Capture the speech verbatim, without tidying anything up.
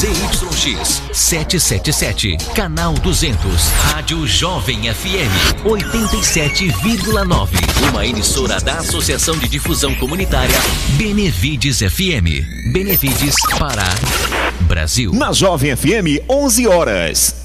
Z Y X setecentos e setenta e sete, canal duzentos, Rádio Jovem F M oitenta e sete vírgula nove, uma emissora da Associação de Difusão Comunitária Benevides F M. Benevides, Pará, Brasil. Na Jovem F M, onze horas.